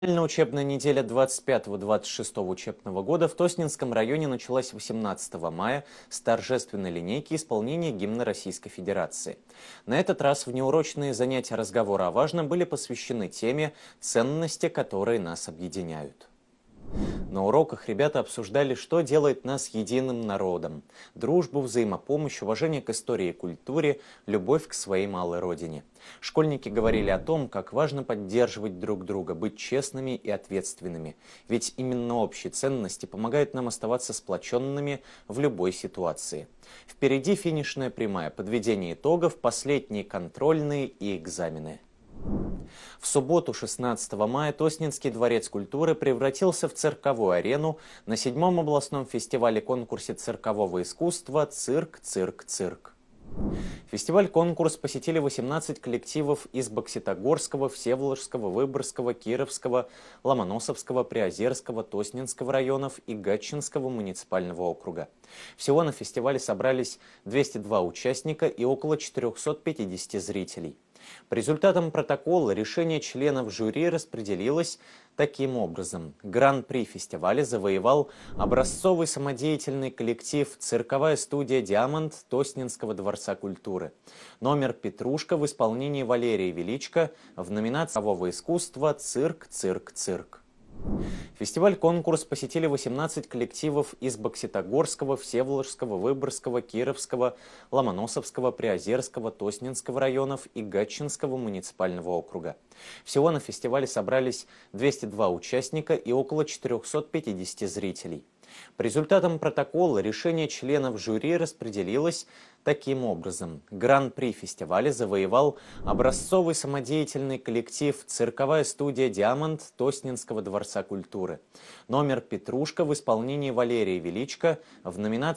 Учебная неделя 25-26 учебного года в Тоснинском районе началась 18 мая с торжественной линейки исполнения гимна Российской Федерации. На этот раз внеурочные занятия разговора о важном были посвящены теме «Ценности, которые нас объединяют». На уроках ребята обсуждали, что делает нас единым народом: дружбу, взаимопомощь, уважение к истории и культуре, любовь к своей малой родине. Школьники говорили о том, как важно поддерживать друг друга, быть честными и ответственными, ведь именно общие ценности помогают нам оставаться сплоченными в любой ситуации. Впереди финишная прямая, подведение итогов, последние контрольные и экзамены. В субботу, 16 мая, Тоснинский дворец культуры превратился в цирковую арену на 7-м областном фестивале-конкурсе циркового искусства «Цирк, цирк, цирк». Фестиваль-конкурс посетили 18 коллективов из Бокситогорского, Всеволожского, Выборгского, Кировского, Ломоносовского, Приозерского, Тоснинского районов и Гатчинского муниципального округа. Всего на фестивале собрались 202 участника и около 450 зрителей. По результатам протокола решение членов жюри распределилось таким образом. Гран-при фестиваля завоевал образцовый самодеятельный коллектив «Цирковая студия «Диамант» Тоснинского дворца культуры. Номер «Петрушка» в исполнении Валерия Величко в номинации «Циркового искусства» «Цирк, цирк, цирк». Фестиваль-конкурс посетили 18 коллективов из Бокситогорского, Всеволожского, Выборгского, Кировского, Ломоносовского, Приозерского, Тоснинского районов и Гатчинского муниципального округа. Всего на фестивале собрались 202 участника и около 450 зрителей. По результатам протокола решение членов жюри распределилось таким образом. Гран-при фестиваля завоевал образцовый самодеятельный коллектив «Цирковая студия «Диамант» Тоснинского дворца культуры. Номер «Петрушка» в исполнении Валерия Величко в номинации